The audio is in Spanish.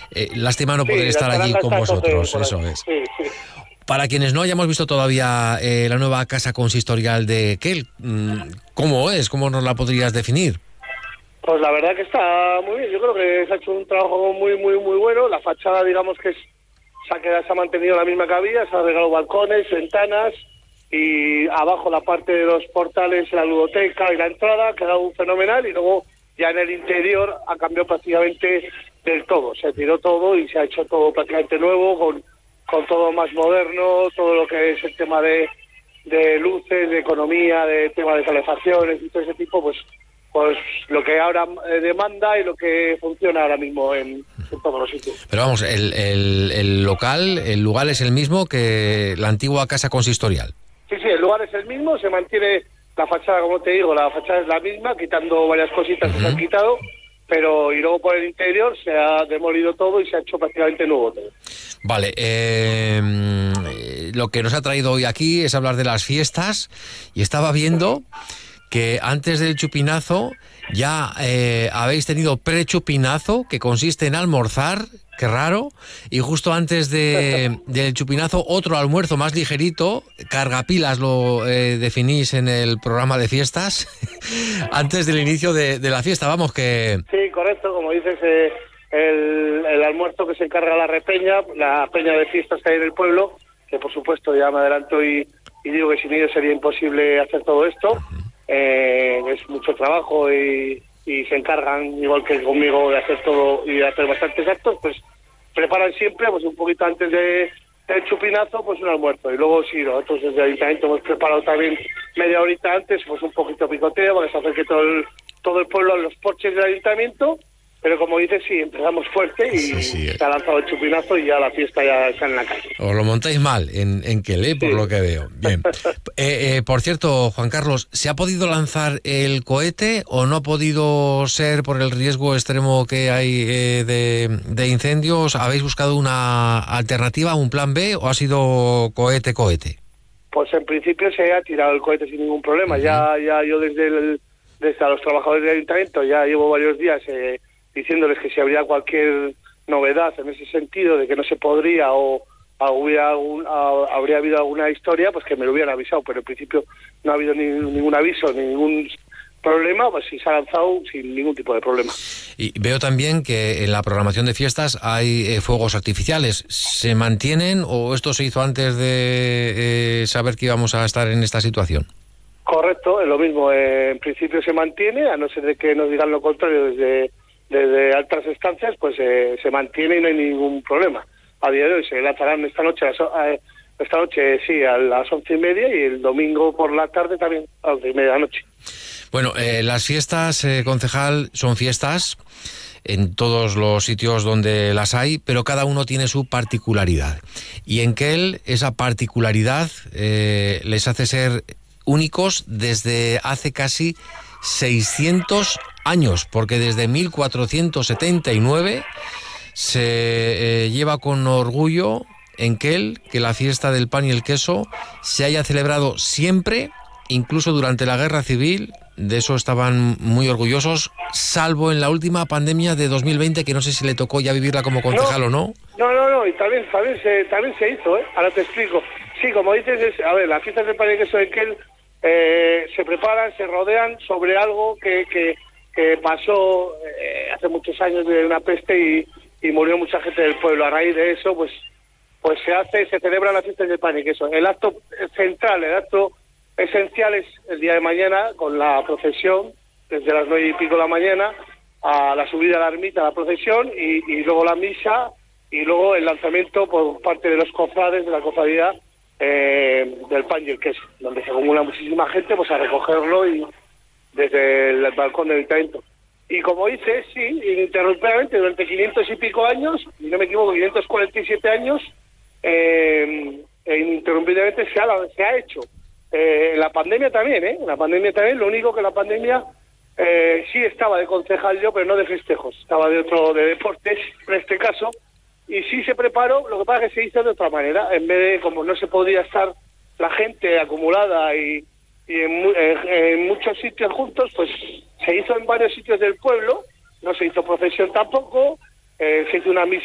Lástima no poder estar allí con vosotros, eso es. Sí, sí. Para quienes no hayamos visto todavía la nueva casa consistorial de Quel, ¿cómo es? ¿Cómo nos la podrías definir? Pues la verdad que está muy bien. Yo creo que se ha hecho un trabajo muy bueno. La fachada, digamos que se ha mantenido la misma que había, se han arreglado balcones, ventanas, y abajo la parte de los portales, la ludoteca y la entrada ha quedado fenomenal, y luego ya en el interior ha cambiado prácticamente del todo. Se tiró todo y se ha hecho todo prácticamente nuevo, con todo más moderno, todo lo que es el tema de luces, de economía, de tema de calefacciones y todo ese tipo, pues lo que ahora demanda y lo que funciona ahora mismo en todos los sitios. Pero vamos, el lugar es el mismo que la antigua casa consistorial. Sí, el lugar es el mismo, se mantiene la fachada, como te digo, la fachada es la misma, quitando varias cositas que se han quitado, y luego por el interior se ha demolido todo y se ha hecho prácticamente nuevo todo. Vale, lo que nos ha traído hoy aquí es hablar de las fiestas, y estaba viendo que antes del chupinazo ya habéis tenido prechupinazo, que consiste en almorzar, qué raro, y justo antes del chupinazo otro almuerzo más ligerito, cargapilas lo definís en el programa de fiestas, antes del inicio de la fiesta, vamos que... Sí, correcto, como dices, el almuerzo que se encarga la peña de fiestas que hay en el pueblo, que por supuesto ya me adelanto y digo que sin ellos sería imposible hacer todo esto. Es mucho trabajo y se encargan, igual que conmigo, de hacer todo y de hacer bastantes actos, pues preparan siempre, pues un poquito antes del chupinazo, pues un almuerzo. Y luego sí, nosotros desde el ayuntamiento hemos preparado también media horita antes, pues un poquito picoteo, para que se acerque todo el pueblo a los porches del ayuntamiento. Pero como dices, sí, empezamos fuerte y se ha lanzado el chupinazo y ya la fiesta ya está en la calle. Os lo montáis mal en Quelé, por lo que veo. Bien. Por cierto, Juan Carlos, ¿se ha podido lanzar el cohete o no ha podido ser por el riesgo extremo que hay de incendios? ¿Habéis buscado una alternativa, un plan B, o ha sido cohete? Pues en principio se ha tirado el cohete sin ningún problema. Ya yo desde a los trabajadores del ayuntamiento ya llevo varios días diciéndoles que si habría cualquier novedad en ese sentido de que no se podría o habría habido alguna historia, pues que me lo hubieran avisado, pero en principio no ha habido ningún aviso, ningún problema, pues sí se ha lanzado sin ningún tipo de problema. Y veo también que en la programación de fiestas hay fuegos artificiales. ¿Se mantienen o esto se hizo antes de saber que íbamos a estar en esta situación? Correcto, es lo mismo. En principio se mantiene, a no ser de que nos digan lo contrario desde altas instancias, pues se mantiene y no hay ningún problema. A día de hoy se lanzarán esta noche sí, a las 11:30, y el domingo por la tarde también a las 11:30 de la noche. Bueno, las fiestas, concejal, son fiestas en todos los sitios donde las hay, pero cada uno tiene su particularidad. Y en Quel esa particularidad les hace ser únicos desde hace casi 600 años, porque desde 1479 se lleva con orgullo en Quel que la fiesta del pan y el queso se haya celebrado siempre, incluso durante la Guerra Civil. De eso estaban muy orgullosos, salvo en la última pandemia de 2020, que no sé si le tocó ya vivirla como concejal o no. No, y también se hizo, Ahora te explico. Sí, como dices, las fiestas del pan y el queso en Quel se preparan, se rodean sobre algo que pasó hace muchos años, de una peste, y murió mucha gente del pueblo. A raíz de eso, pues se celebran las fiestas del pan y queso. El acto central, el acto esencial es el día de mañana, con la procesión, desde las 9:00 de la mañana, a la subida a la ermita, la procesión, y luego la misa, y luego el lanzamiento por parte de los cofrades de la cofradía del pan y el queso, donde se acumula muchísima gente pues a recogerlo y desde el balcón del ayuntamiento. Y como dices, sí, ininterrumpidamente durante 500 y pico años, si no me equivoco, 547 años, ininterrumpidamente se ha hecho. La pandemia también, lo único que la pandemia sí estaba de concejal yo, pero no de festejos, estaba de deportes en este caso, y sí se preparó. Lo que pasa es que se hizo de otra manera, en vez de, como no se podía estar la gente acumulada y en muchos sitios juntos, pues se hizo en varios sitios del pueblo, no se hizo procesión tampoco, se hizo una misa